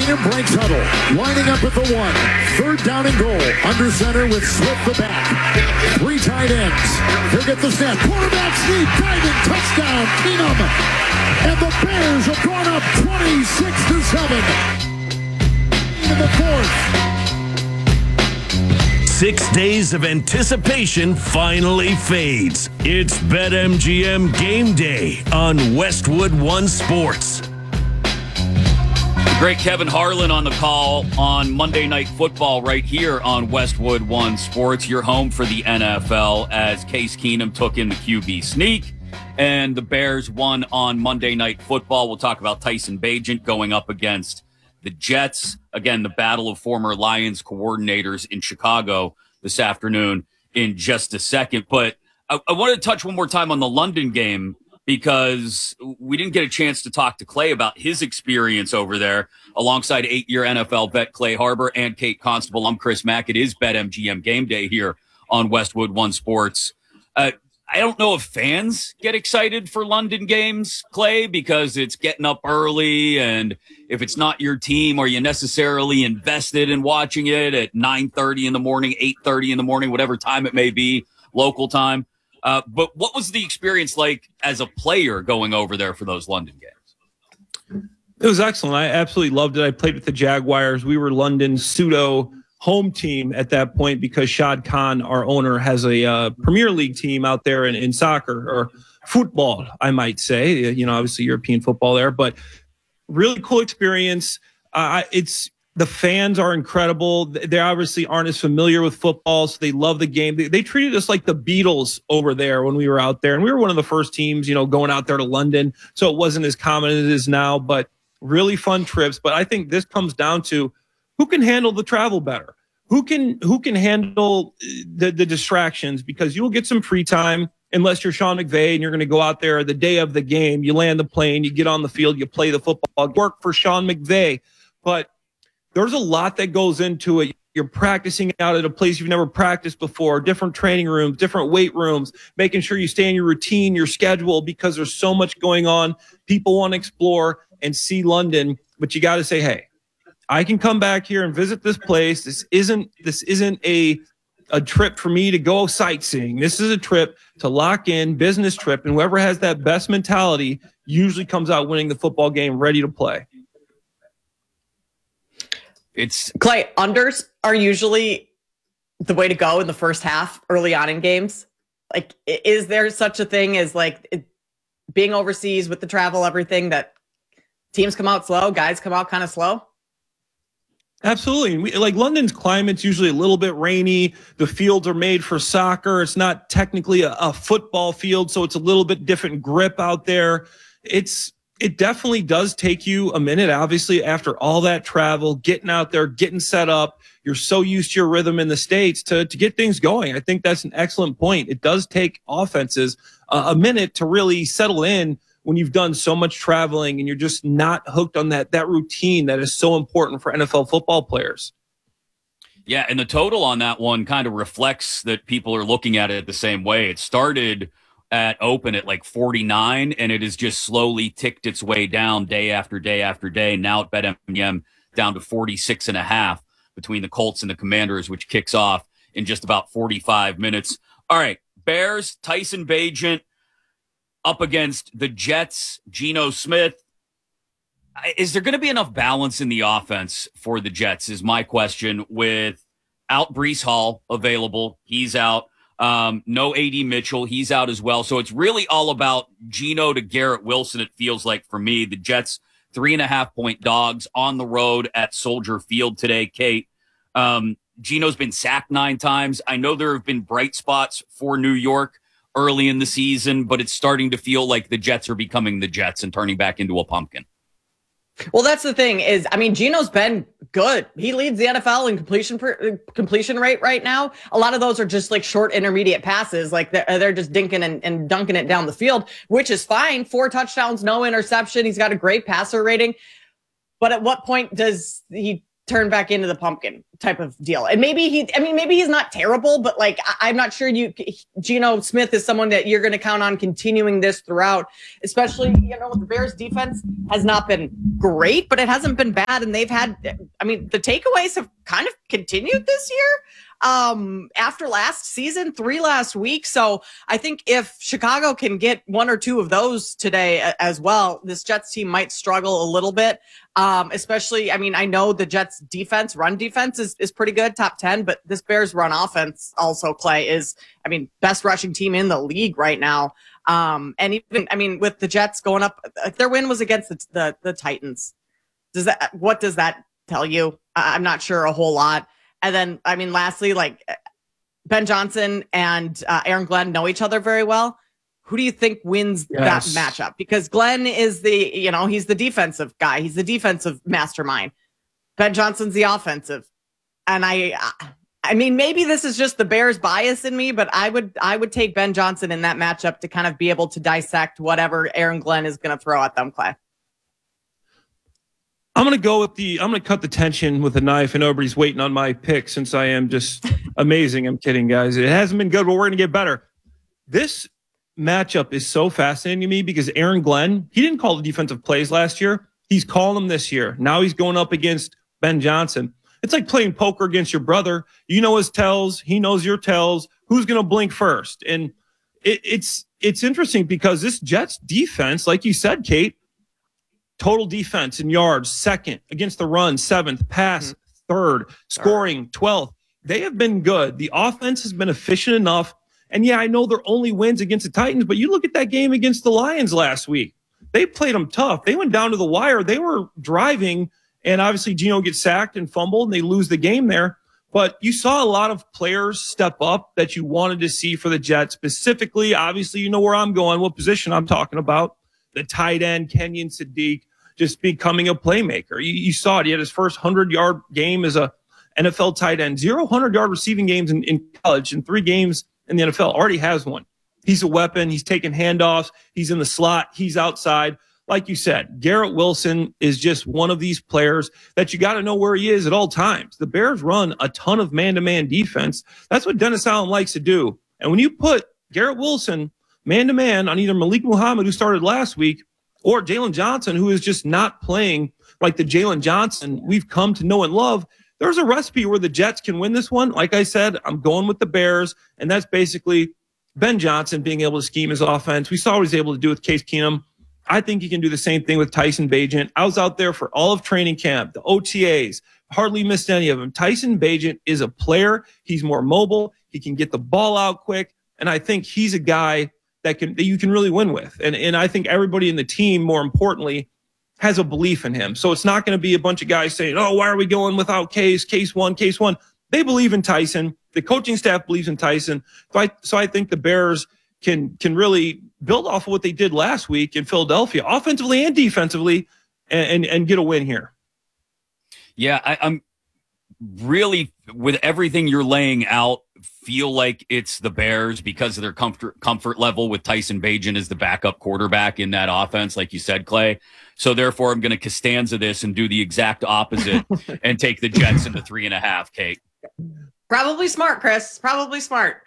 Keenum breaks huddle, lining up at the 1. Third down and goal. Under center with Swift the back. 3 tight ends. He'll get the snap. Quarterback sneak, diving, touchdown, Keenum. And the Bears have gone up 26-7 in the 4th. 6 days of anticipation finally fades. It's BetMGM Game Day on Westwood One Sports. Great Kevin Harlan on the call on Monday Night Football right here on Westwood One Sports. Your home for the NFL as Case Keenum took in the QB sneak and the Bears won on Monday Night Football. We'll talk about Tyson Bagent going up against the Jets. Again, the battle of former Lions coordinators in Chicago this afternoon in just a second. But I wanted to touch one more time on the London game because we didn't get a chance to talk to Clay about his experience over there alongside 8-year NFL vet Clay Harbor and Kate Constable. I'm Chris Mack. It is BetMGM Game Day here on Westwood One Sports. I don't know if fans get excited for London games, Clay, because it's getting up early, and if it's not your team, are you necessarily invested in watching it at 9:30 in the morning, 8:30 in the morning, whatever time it may be, local time? But what was the experience like as a player going over there for those London games? It was excellent. I absolutely loved it. I played with the Jaguars. We were London's pseudo home team at that point because Shad Khan, our owner, has a Premier League team out there in soccer or football, I might say. You know, obviously European football there, but really cool experience. It's the fans are incredible. They obviously aren't as familiar with football, so they love the game. They treated us like the Beatles over there when we were out there, and we were one of the first teams, you know, going out there to London, so it wasn't as common as it is now, but really fun trips. But I think this comes down to who can handle the travel better? Who can handle the distractions? Because you'll get some free time unless you're Sean McVay and you're going to go out there the day of the game. You land the plane, you get on the field, you play the football, work for Sean McVay. But there's a lot that goes into it. You're practicing out at a place you've never practiced before, different training rooms, different weight rooms, making sure you stay in your routine, your schedule, because there's so much going on. People want to explore and see London, but you got to say, hey, I can come back here and visit this place. This isn't a trip for me to go sightseeing. This is a trip to lock in, business trip, and whoever has that best mentality usually comes out winning the football game, ready to play. It's Clay, unders are usually the way to go in the first half early on in games. Like, is there such a thing as being overseas with the travel, everything, that teams come out slow, guys come out kind of slow? Absolutely. London's climate's usually a little bit rainy. The fields are made for soccer. It's not technically a football field, so it's a little bit different grip out there. It definitely does take you a minute, obviously, after all that travel, getting out there, getting set up. You're so used to your rhythm in the States to get things going. I think that's an excellent point. It does take offenses a minute to really settle in when you've done so much traveling and you're just not hooked on that routine that is so important for NFL football players. Yeah, and the total on that one kind of reflects that people are looking at it the same way. It started at open at 49, and it has just slowly ticked its way down day after day after day. Now at BetMGM down to 46.5 between the Colts and the Commanders, which kicks off in just about 45 minutes. All right, Bears, Tyson Bagent up against the Jets, Geno Smith. Is there going to be enough balance in the offense for the Jets is my question. Without Breece Hall available, he's out. No A.D. Mitchell, he's out as well. So it's really all about Geno to Garrett Wilson, it feels like for me. The Jets, 3.5-point dogs on the road at Soldier Field today, Kate. Geno's been sacked 9 times. I know there have been bright spots for New York early in the season, but it's starting to feel like the Jets are becoming the Jets and turning back into a pumpkin. Well, that's the thing is, Geno's been good. He leads the NFL in completion rate right now. A lot of those are just short intermediate passes. They're just dinking and dunking it down the field, which is fine. 4 touchdowns, no interception. He's got a great passer rating. But at what point does he turn back into the pumpkin type of deal. And maybe he's not terrible, but like, I'm not sure Geno Smith is someone that you're going to count on continuing this throughout, especially, the Bears defense has not been great, but it hasn't been bad. And they've had, the takeaways have kind of continued this year. After last season, 3 last week. So I think if Chicago can get 1 or 2 of those today as well, this Jets team might struggle a little bit. Especially, I know the Jets run defense is pretty good, top 10, but this Bears run offense also, Clay, is, best rushing team in the league right now. And even, with the Jets going up, their win was against the Titans. What does that tell you? I'm not sure a whole lot. And then, lastly, like Ben Johnson and Aaron Glenn know each other very well. Who do you think wins that matchup? Because Glenn is he's the defensive guy. He's the defensive mastermind. Ben Johnson's the offensive. And maybe this is just the Bears bias in me, but I would take Ben Johnson in that matchup to kind of be able to dissect whatever Aaron Glenn is going to throw at them, Clay. I'm going to cut the tension with a knife, and nobody's waiting on my pick since I am just amazing. I'm kidding, guys. It hasn't been good, but we're going to get better. This matchup is so fascinating to me because Aaron Glenn, he didn't call the defensive plays last year. He's calling them this year. Now he's going up against Ben Johnson. It's like playing poker against your brother. You know his tells. He knows your tells. Who's going to blink first? And it's interesting because this Jets defense, like you said, Kate, total defense in yards, 2nd, against the run, 7th, pass, 3rd, scoring, 12th. They have been good. The offense has been efficient enough. And yeah, I know they're only wins against the Titans, but you look at that game against the Lions last week. They played them tough. They went down to the wire. They were driving, and obviously Geno gets sacked and fumbled, and they lose the game there. But you saw a lot of players step up that you wanted to see for the Jets. Specifically, obviously, you know where I'm going, what position I'm talking about. The tight end, Kenyon Sadiq, just becoming a playmaker. You saw it. He had his first 100-yard game as a NFL tight end. 0 100-yard receiving games in college, and 3 games in the NFL. Already has one. He's a weapon. He's taking handoffs. He's in the slot. He's outside. Like you said, Garrett Wilson is just one of these players that you got to know where he is at all times. The Bears run a ton of man-to-man defense. That's what Dennis Allen likes to do. And when you put Garrett Wilson man-to-man on either Malik Muhammad, who started last week, or Jalen Johnson, who is just not playing like the Jalen Johnson we've come to know and love, there's a recipe where the Jets can win this one. Like I said, I'm going with the Bears, and that's basically Ben Johnson being able to scheme his offense. We saw what he's able to do with Case Keenum. I think he can do the same thing with Tyson Bagent. I was out there for all of training camp, the OTAs, hardly missed any of them. Tyson Bagent is a player. He's more mobile. He can get the ball out quick, and I think he's a guy that you can really win with. And I think everybody in the team, more importantly, has a belief in him. So it's not going to be a bunch of guys saying, oh, why are we going without Case one. They believe in Tyson. The coaching staff believes in Tyson. So I think the Bears can really build off of what they did last week in Philadelphia, offensively and defensively, and get a win here. Yeah, I'm really, with everything you're laying out, feel like it's the Bears because of their comfort level with Tyson Bagent as the backup quarterback in that offense, like you said, Clay. So therefore, I'm going to Costanza this and do the exact opposite and take the Jets into 3.5, Kate. Probably smart, Chris. Probably smart.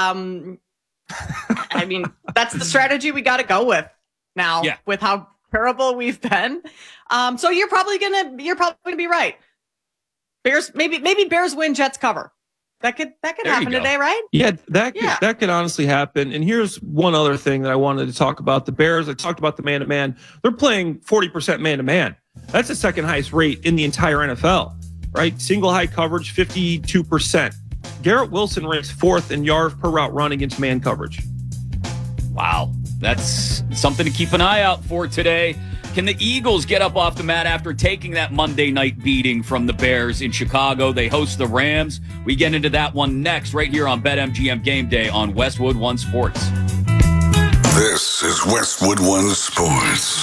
That's the strategy we got to go with now with how terrible we've been. So you're probably gonna be right. Bears, maybe Bears win, Jets cover. That could happen today, right? Yeah, that could honestly happen. And here's one other thing that I wanted to talk about. The Bears, I talked about the man-to-man. They're playing 40% man-to-man. That's the second highest rate in the entire NFL, right? Single high coverage, 52%. Garrett Wilson ranks 4th in yards per route run against man coverage. Wow, that's something to keep an eye out for today. Can the Eagles get up off the mat after taking that Monday night beating from the Bears in Chicago? They host the Rams. We get into that one next right here on BetMGM Game Day on Westwood One Sports. This is Westwood One Sports.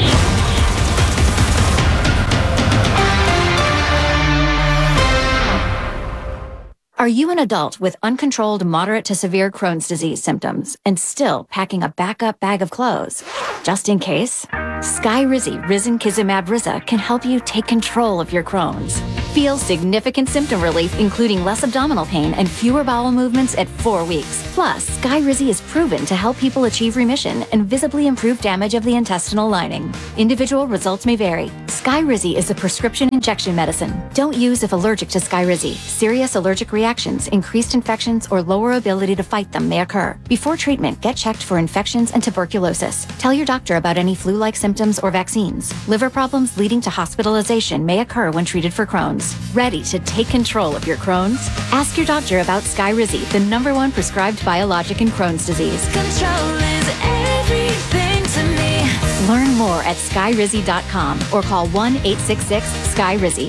Are you an adult with uncontrolled moderate to severe Crohn's disease symptoms and still packing a backup bag of clothes? Just in case, Skyrizi Risankizumab Riza can help you take control of your Crohn's. Feel significant symptom relief, including less abdominal pain and fewer bowel movements at 4 weeks. Plus, Skyrizi is proven to help people achieve remission and visibly improve damage of the intestinal lining. Individual results may vary. Skyrizi is a prescription injection medicine. Don't use if allergic to Skyrizi. Serious allergic reactions, increased infections, or lower ability to fight them may occur. Before treatment, get checked for infections and tuberculosis. Tell your doctor about any flu-like symptoms or vaccines. Liver problems leading to hospitalization may occur when treated for Crohn's. Ready to take control of your Crohn's? Ask your doctor about Skyrizi, the #1 prescribed biologic in Crohn's disease. Control is everything to me. Learn more at skyrizi.com or call 1-866-SKYRIZI.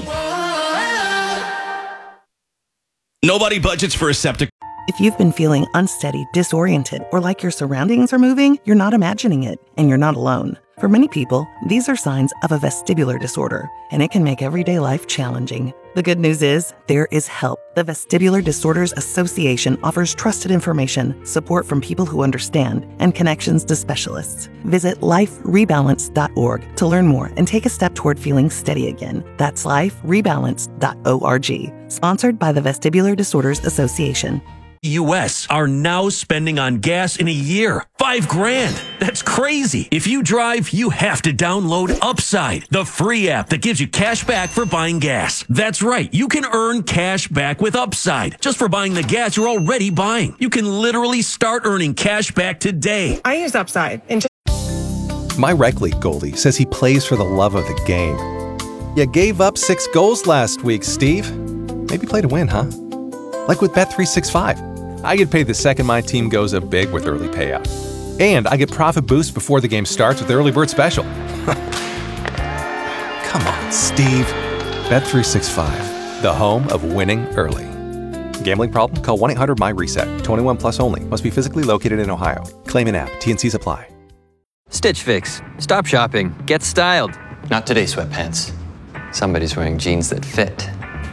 Nobody budgets for a septic. If you've been feeling unsteady, disoriented, or like your surroundings are moving, you're not imagining it, and you're not alone. For many people, these are signs of a vestibular disorder, and it can make everyday life challenging. The good news is, there is help. The Vestibular Disorders Association offers trusted information, support from people who understand, and connections to specialists. Visit liferebalance.org to learn more and take a step toward feeling steady again. That's liferebalance.org. Sponsored by the Vestibular Disorders Association. U.S. are now spending on gas in a year $5,000. That's crazy. If you drive, you have to download Upside, the free app that gives you cash back for buying gas. That's right. You can earn cash back with Upside just for buying the gas you're already buying. You can literally start earning cash back today. I use Upside. And My rec league goalie says he plays for the love of the game. You gave up 6 goals last week, Steve. Maybe play to win, huh? Like with Bet365. I get paid the second my team goes up big with early payout. And I get profit boost before the game starts with Early Bird Special. Come on, Steve. Bet365, the home of winning early. Gambling problem? Call 1-800-MY-RESET. 21 plus only. Must be physically located in Ohio. Claim in app. T&Cs apply. Stitch Fix. Stop shopping. Get styled. Not today, sweatpants. Somebody's wearing jeans that fit.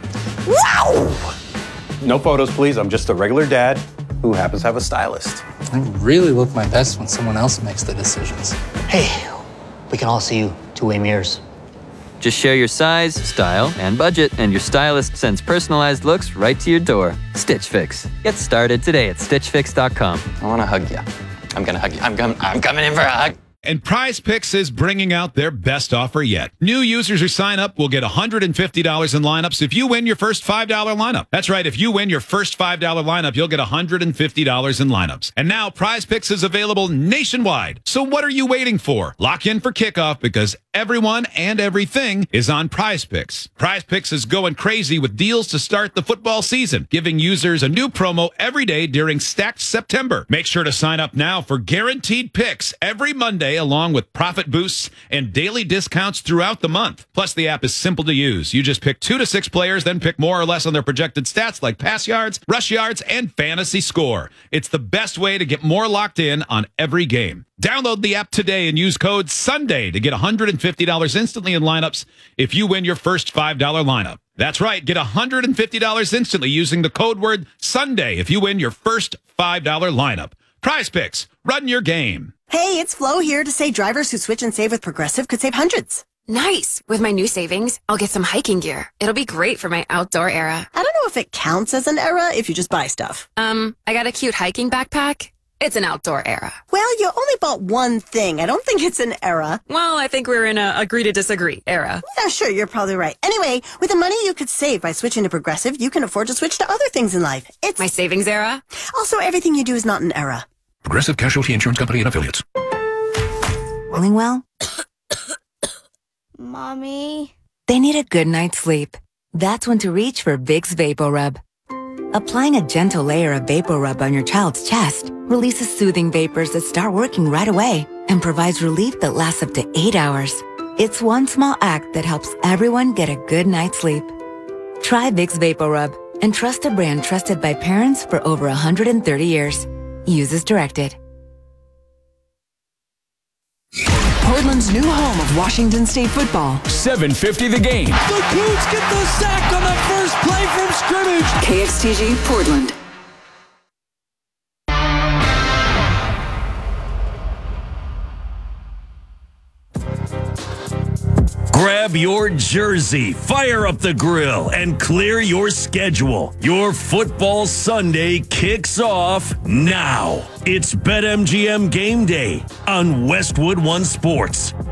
Wow! No photos, please. I'm just a regular dad who happens to have a stylist. I really look my best when someone else makes the decisions. Hey, we can all see you two-way mirrors. Just share your size, style, and budget, and your stylist sends personalized looks right to your door. Stitch Fix. Get started today at StitchFix.com. I want to hug you. I'm going to hug you. I'm coming in for a hug. And Prize Picks is bringing out their best offer yet. New users who sign up will get $150 in lineups if you win your first $5 lineup. That's right. If you win your first $5 lineup, you'll get $150 in lineups. And now Prize Picks is available nationwide. So what are you waiting for? Lock in for kickoff because everyone and everything is on Prize Picks. Prize Picks is going crazy with deals to start the football season, giving users a new promo every day during Stacked September. Make sure to sign up now for guaranteed picks every Monday, along with profit boosts and daily discounts throughout the month. Plus, the app is simple to use. You just pick 2 to 6 players, then pick more or less on their projected stats like pass yards, rush yards, and fantasy score. It's the best way to get more locked in on every game. Download the app today and use code SUNDAY to get $150 instantly in lineups if you win your first $5 lineup. That's right. Get $150 instantly using the code word SUNDAY if you win your first $5 lineup. Prize Picks. Run your game. Hey, it's Flo here to say drivers who switch and save with Progressive could save hundreds. Nice. With my new savings, I'll get some hiking gear. It'll be great for my outdoor era. I don't know if it counts as an era if you just buy stuff. I got a cute hiking backpack. It's an outdoor era. Well, you only bought one thing. I don't think it's an era. Well, I think we're in a agree to disagree era. Yeah, sure, you're probably right. Anyway, with the money you could save by switching to Progressive, you can afford to switch to other things in life. It's my savings era. Also, everything you do is not an era. Progressive Casualty Insurance Company and Affiliates. Feeling well? Mommy? They need a good night's sleep. That's when to reach for Vicks VapoRub. Applying a gentle layer of VapoRub on your child's chest releases soothing vapors that start working right away and provides relief that lasts up to 8 hours. It's one small act that helps everyone get a good night's sleep. Try Vicks VapoRub and trust a brand trusted by parents for over 130 years. Use as directed. Portland's new home of Washington State football. 7:50 the game. The Cougs get the sack on the first play from scrimmage. KXTG Portland. Grab your jersey, fire up the grill, and clear your schedule. Your football Sunday kicks off now. It's BetMGM Game Day on Westwood One Sports.